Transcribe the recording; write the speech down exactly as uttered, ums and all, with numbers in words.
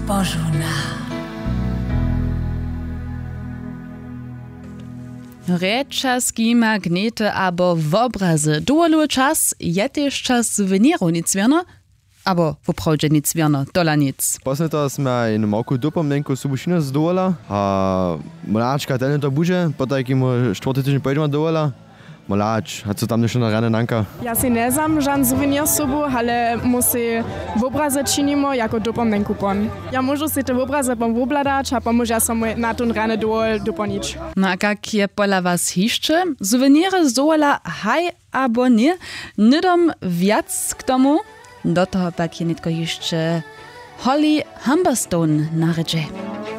zbożuna. Rečarski magnety abo wobrazy. Dłuższy czas je też czas suwenirów nic wierno, abo woprawdzie nic wierno, dola nic. Posle to sme in moku dopomnenku subušino zdovola, a mlačka ten to buže, potaj mu čtvrtý týždeň pojdeme dovola. Mlač, a co tam nešto na rane nanka? Ja si ne znam žan souvenir sobu, ale musi v obraze činimo jako dopomnenku pon. Ja môžu si te v obraze pom vobladać, a pomôžu som na ten rane dol doponič. No a jak je pola was hiszcze? Suweniry zola haj abo nie? Nydom wiac k tomu? Do toho pak je nitko jeszcze Holly Humberstone naredzie.